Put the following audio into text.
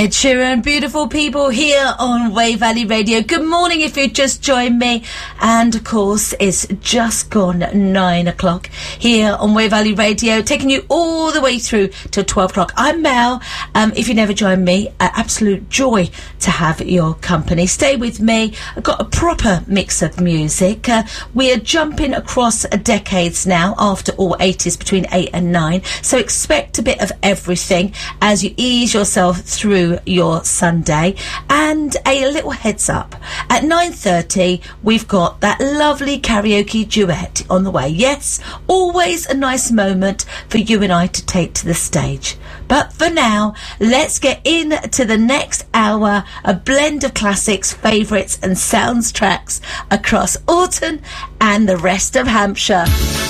Ed Sheeran, beautiful people here on Wave Valley Radio. Good morning if you just joined me. And of course, it's just gone 9 o'clock here on Wave Valley Radio, taking you all the way through till 12 o'clock. I'm Mel. If you never joined me, absolute joy to have your company. Stay with me. I've got a proper mix of music. We are jumping across decades now, after all 80s, between 8 and 9. So expect a bit of everything as you ease yourself through your Sunday. And a little heads up, at 9:30 we've got that lovely karaoke duet on the way. Yes, always a nice moment for you and I to take to the stage. But for now, let's get into the next hour, a blend of classics, favourites and sounds tracks across Alton and the rest of Hampshire.